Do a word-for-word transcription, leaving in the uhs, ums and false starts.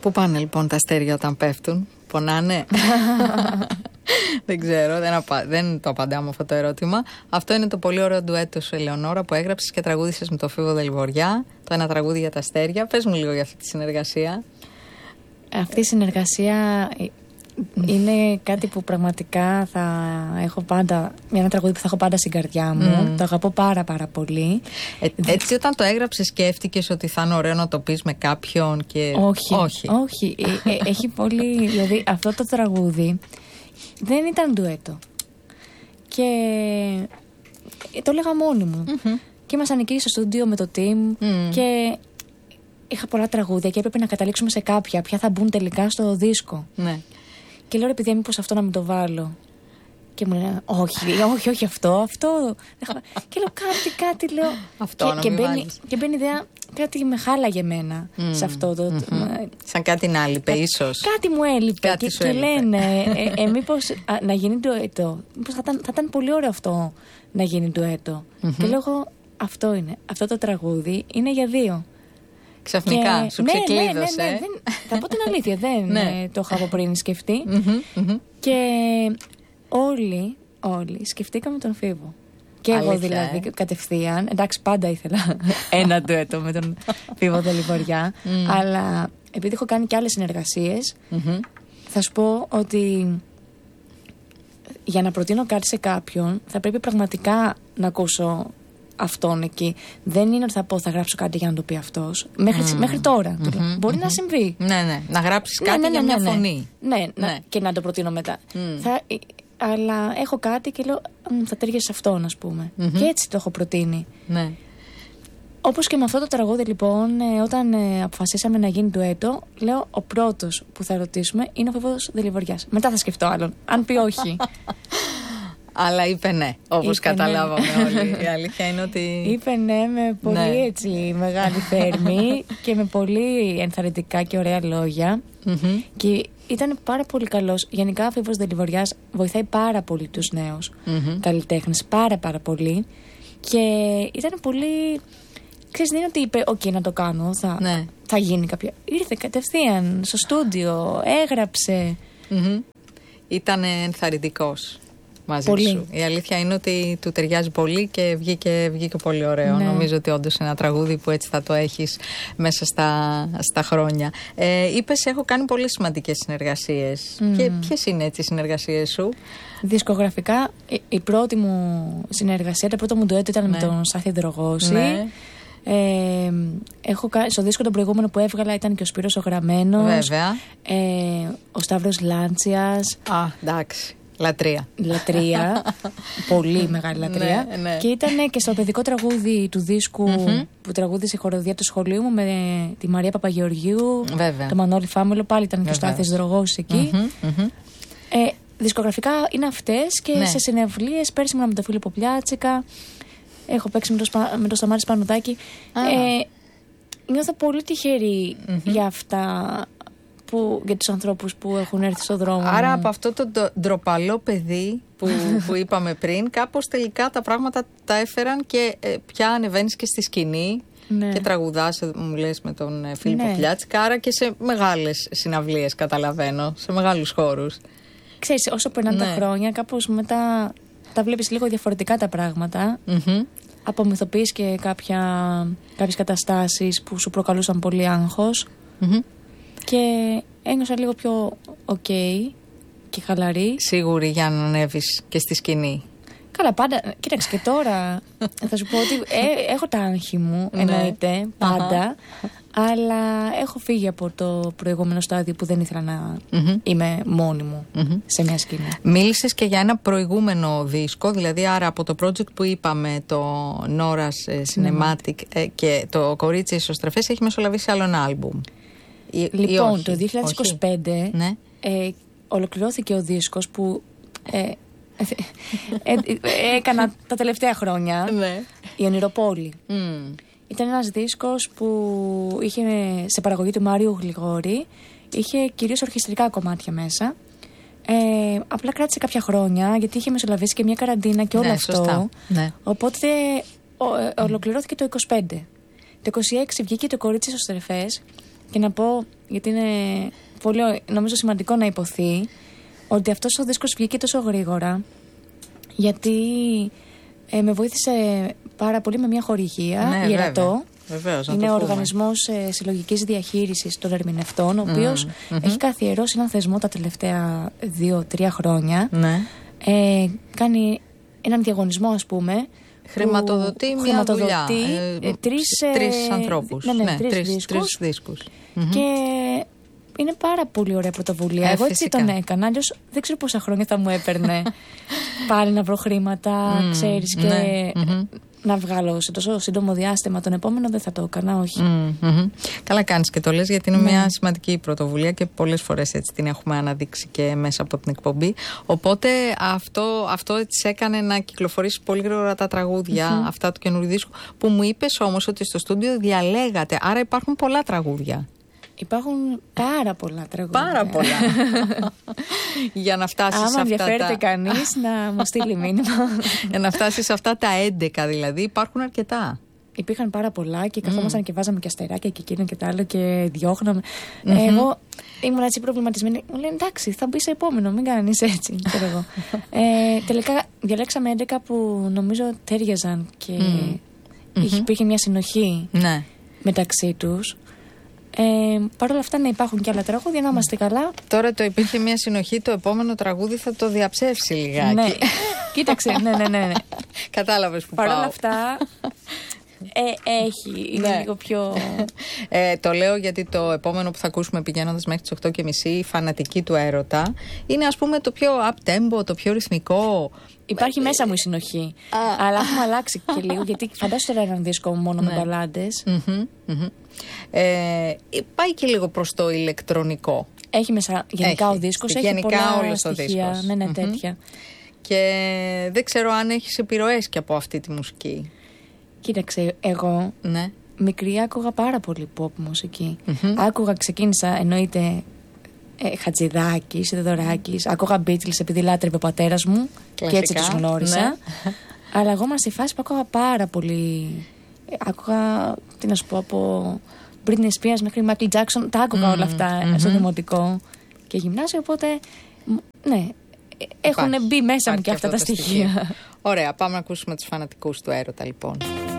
Πού πάνε λοιπόν τα αστέρια όταν πέφτουν? Πονάνε? Δεν ξέρω, δεν, απα... δεν το απαντάω αυτό το ερώτημα. Αυτό είναι το πολύ ωραίο ντουέτο σου, Ελεονόρα, που έγραψες και τραγούδισες με το Φίβο Δελβοριά. Το ένα τραγούδι για τα αστέρια. Πες μου λίγο για αυτή τη συνεργασία. Αυτή η συνεργασία είναι κάτι που πραγματικά θα έχω πάντα. Ένα τραγούδι που θα έχω πάντα στην καρδιά μου. Mm. Το αγαπώ πάρα πάρα πολύ. Ε, έτσι, όταν το έγραψες, σκέφτηκες ότι θα είναι ωραίο να το πεις με κάποιον? Και... Όχι. Όχι. όχι. ε, ε, έχει πολύ. Δηλαδή, αυτό το τραγούδι δεν ήταν ντουέτο. Και το έλεγα μόνη μου. Mm-hmm. Και ήμασταν εκεί στο στούντιο με το team. Mm. Και είχα πολλά τραγούδια και έπρεπε να καταλήξουμε σε κάποια. Ποια θα μπουν τελικά στο δίσκο. Ναι. Και λέω, ρε παιδιά, μήπως αυτό να μην το βάλω? Και μου λένε, όχι, όχι, όχι αυτό, αυτό. Και λέω, κάτι, κάτι, λέω. Αυτό και, και, μπαίνει, και μπαίνει ιδέα, κάτι με χάλαγε εμένα mm. σε αυτό το. Mm-hmm. Σαν κάτι να έλειπε, Κά, ίσως. Κάτι μου έλειπε. Κάτι και, και έλειπε. λένε, ε, ε, μήπως α, να γίνει ντουέτο. Μήπως θα, θα ήταν πολύ ωραίο αυτό να γίνει ντουέτο. Mm-hmm. Και λέω, αυτό είναι. Αυτό το τραγούδι είναι για δύο. Ξαφνικά, και... σου ναι, ξεκλείδωσε. Ναι, ναι, ναι, δεν... Θα πω την αλήθεια, δεν ναι. το είχα από πριν σκεφτεί. Mm-hmm, mm-hmm. Και όλοι, όλοι σκεφτήκαμε τον Φίβο. Και Αλήθεια, εγώ δηλαδή ε? κατευθείαν. Εντάξει, πάντα ήθελα ένα ντουέτο με τον Φίβο Δελβοριά. Mm. Αλλά επειδή έχω κάνει και άλλες συνεργασίες, mm-hmm. θα σου πω ότι για να προτείνω κάτι σε κάποιον θα πρέπει πραγματικά να ακούσω αυτόν εκεί. Δεν είναι ότι θα πω θα γράψω κάτι για να το πει αυτός. Μέχρι, mm. μέχρι τώρα. Mm-hmm. Μπορεί mm-hmm. να συμβεί. Ναι, ναι. Να γράψεις κάτι ναι, ναι, ναι, για μια ναι, φωνή. Ναι, ναι, ναι. Και να το προτείνω μετά. Mm. Θα, αλλά έχω κάτι και λέω θα ταιριάζει σε αυτόν, ας πούμε. Mm-hmm. Και έτσι το έχω προτείνει. Ναι. Όπως και με αυτό το τραγούδι, λοιπόν, όταν ε, αποφασίσαμε να γίνει ντουέτο, λέω ο πρώτος που θα ρωτήσουμε είναι ο Φίβος Δελβοριάς. Μετά θα σκεφτώ άλλον. Αν πει όχι. Αλλά είπε ναι, όπως είπε καταλάβαμε ναι. όλοι. Η αλήθεια είναι ότι... Είπε ναι με πολύ ναι. έτσι μεγάλη θέρμη και με πολύ ενθαρρυντικά και ωραία λόγια. Mm-hmm. Και ήταν πάρα πολύ καλός. Γενικά ο Φίβος Δελβοριάς βοηθάει πάρα πολύ τους νέους mm-hmm. καλλιτέχνες. Πάρα πάρα πολύ. Και ήταν πολύ... Ξέρεις, δεν είναι ότι είπε «ΟΚ, να το κάνω, θα, ναι. θα γίνει κάποια...» Ήρθε κατευθείαν στο στούντιο, έγραψε. Mm-hmm. Ήταν ενθαρρυντικός μαζί πολύ. Σου. Η αλήθεια είναι ότι του ταιριάζει πολύ και βγήκε, βγήκε πολύ ωραίο. Ναι. Νομίζω ότι όντως είναι ένα τραγούδι που έτσι θα το έχεις μέσα στα, στα χρόνια. Ε, είπες, έχω κάνει πολύ σημαντικές συνεργασίες. Mm. Και ποιες είναι έτσι οι συνεργασίες σου? Δισκογραφικά, η, η πρώτη μου συνεργασία, το πρώτο μου ντουέτο ήταν ναι. με τον Στάθη Δρογώση. Ναι. Ε, έχω, στο δίσκο τον προηγούμενο που έβγαλα ήταν και ο Σπύρος ο Γραμμένος. Βέβαια. Ε, ο Σταύρος Λάντσιας. Α, εντάξει. Λατρεία. Λατρεία. Πολύ μεγάλη λατρεία. Ναι, ναι. Και ήταν και στο παιδικό τραγούδι του δίσκου mm-hmm. που τραγούδισε η χοροδία του σχολείου μου με τη Μαρία Παπαγεωργίου, Βέβαια. το Μανώλη Φάμελο. Πάλι ήταν Βέβαια. και ο Στάθης Δρογώσης εκεί. Mm-hmm, mm-hmm. Ε, δισκογραφικά είναι αυτές και ναι. σε συναυλίες. Πέρσι ήμουν με τον Φίλιππο Πλιάτσικα. Έχω παίξει με το, με το Σταμάτη Σπανουδάκη. Ε, νιώθω πολύ τυχερή mm-hmm. για αυτά, που, για τους ανθρώπους που έχουν έρθει στον δρόμο. Άρα από αυτό το ντροπαλό παιδί που, που είπαμε πριν, κάπως τελικά τα πράγματα τα έφεραν και ε, πια ανεβαίνεις και στη σκηνή ναι. και τραγουδάς, μου λες, με τον ε, Φίλιππο ναι. Πλιάτσικα, άρα και σε μεγάλες συναυλίες, καταλαβαίνω, σε μεγάλους χώρους. Ξέρεις, όσο περνάνε ναι. τα χρόνια, κάπως μετά... τα βλέπεις λίγο διαφορετικά τα πράγματα. Mm-hmm. Απομυθοποιείς και κάποια, κάποιες καταστάσεις που σου προκαλούσαν πολύ άγχος. Mm-hmm. Και ένιωσα λίγο πιο ok και χαλαρή. Σίγουρη για να ανέβεις και στη σκηνή. Καλά, πάντα. Κοίταξε, και τώρα θα σου πω ότι ε, έχω τα άγχη μου, εννοείται, πάντα. Uh-huh. Αλλά έχω φύγει από το προηγούμενο στάδιο που δεν ήθελα να mm-hmm. είμαι μόνη μου mm-hmm. σε μια σκηνή. Μίλησες και για ένα προηγούμενο δίσκο, δηλαδή άρα από το project που είπαμε, το Nora's Cinematic ε, και το Κορίτσι Ισοστρεφές, έχει μεσολαβήσει άλλο ένα άλμπουμ. Λοιπόν, το δύο χιλιάδες είκοσι πέντε ναι. ε, ολοκληρώθηκε ο δίσκος που ε, ε, ε, ε, έκανα τα τελευταία χρόνια, ναι. η Ονειροπόλη. Mm. Ήταν ένας δίσκος που είχε σε παραγωγή του Μάριου Γλιγόρη, είχε κυρίως ορχιστρικά κομμάτια μέσα. Ε, απλά κράτησε κάποια χρόνια γιατί είχε μεσολαβήσει και μια καραντίνα και όλο ναι, αυτό. Ναι. Οπότε ο, ε, ολοκληρώθηκε το είκοσι πέντε. Το είκοσι έξι βγήκε το Κορίτσι Ισοστρεφές, Και να πω, γιατί είναι πολύ νομίζω σημαντικό να υποθεί, ότι αυτός ο δίσκος βγήκε τόσο γρήγορα, γιατί ε, με βοήθησε πάρα πολύ με μια χορηγία, ναι, η Ερατό. Βεβαίως, είναι ο Οργανισμός ε, Συλλογικής Διαχείρισης των Ερμηνευτών, ο οποίος mm, mm-hmm. έχει καθιερώσει έναν θεσμό τα τελευταία δύο-τρία χρόνια. Ναι. Ε, κάνει έναν διαγωνισμό, ας πούμε. Χρηματοδοτεί μια χρηματοδοτεί δουλειά. Ε, τρεις, τρεις ανθρώπους. Ναι, ναι, ναι, τρεις, τρεις δίσκους. Τρεις δίσκους. Και είναι πάρα πολύ ωραία πρωτοβουλία. Ε, Εγώ έτσι φυσικά. τον έκανα. Αλλιώς δεν ξέρω πόσα χρόνια θα μου έπαιρνε πάλι να βρω χρήματα, mm, ξέρεις, και ναι, mm-hmm. να βγάλω σε τόσο σύντομο διάστημα. Τον επόμενο δεν θα το έκανα, όχι. Mm-hmm. Καλά κάνεις και το λες, γιατί είναι ναι. μια σημαντική πρωτοβουλία και πολλές φορές έτσι την έχουμε αναδείξει και μέσα από την εκπομπή. Οπότε αυτό, αυτό έτσι έκανε να κυκλοφορήσει πολύ γρήγορα τα τραγούδια, mm-hmm. αυτά του καινούριου δίσκου, που μου είπες όμως ότι στο στούντιο διαλέγατε, άρα υπάρχουν πολλά τραγούδια. Υπάρχουν πάρα πολλά τραγούδια. Πάρα πολλά. Για να φτάσεις Άμα σε αυτά ενδιαφέρεται τα... κανείς να μου στείλει μήνυμα. Για να φτάσεις σε αυτά τα έντεκα δηλαδή, υπάρχουν αρκετά. Υπήρχαν πάρα πολλά και καθόμασταν mm. και βάζαμε και αστεράκια και εκείνο και τα άλλο και διώχναμε. Mm-hmm. Εγώ ήμουν έτσι προβληματισμένη. Μου λένε εντάξει, θα μπει σε επόμενο, μην κάνεις έτσι. εγώ. ε, τελικά διαλέξαμε έντεκα που νομίζω τέριαζαν και mm. mm-hmm. υπήρχε μια συνοχή ναι. μεταξύ τους. Ε, Παρ' όλα αυτά να υπάρχουν και άλλα τραγούδια, να είμαστε καλά. Τώρα το υπήρχε μια συνοχή, το επόμενο τραγούδι θα το διαψεύσει λιγάκι. Ναι, κοίταξε, ναι, ναι, ναι, ναι. Κατάλαβες που Παρ' πάω. όλα αυτά ε, έχει, είναι ναι. λίγο πιο... Ε, το λέω γιατί το επόμενο που θα ακούσουμε πηγαίνοντας μέχρι τις οκτώ και μισή, η Φανατική του Έρωτα, είναι ας πούμε το πιο up-tempo, το πιο ρυθμικό. Υπάρχει μέσα μου η συνοχή. Α. Αλλά έχουμε αλλάξει και λίγο, γιατί φαντάσου τώρα έναν δίσκο μόνο ναι. με μπαλάντες. Mm-hmm, mm-hmm. Ε, πάει και λίγο προς το ηλεκτρονικό. Έχει μέσα γενικά έχει. Ο δίσκος, έχει γενικά πολλά όλος στοιχεία. Ο δίσκος. Ναι, ναι, mm-hmm. τέτοια. Και δεν ξέρω αν έχεις επιρροές και από αυτή τη μουσική. Κοίταξε, εγώ ναι. μικρή άκουγα πάρα πολύ pop μουσική. Mm-hmm. Άκουγα, ξεκίνησα, εννοείται, ε, Χατζηδάκης, Θεοδωράκης. Άκουγα Beatles επειδή λάτρευε ο πατέρας μου. Κλασικά, και έτσι τους γνώρισα. Ναι. Αλλά εγώ ήμουν στη φάση που άκουγα πάρα πολύ. Άκουγα, τι να σου πω, από Britney Spears μέχρι Michael Jackson. Τα άκουγα mm, όλα αυτά mm-hmm. στο δημοτικό και γυμνάσιο. Οπότε, ναι, έχουν μπει μέσα μου και αυτά τα στοιχεία. στοιχεία. Ωραία, πάμε να ακούσουμε τους Φανατικούς του Έρωτα λοιπόν.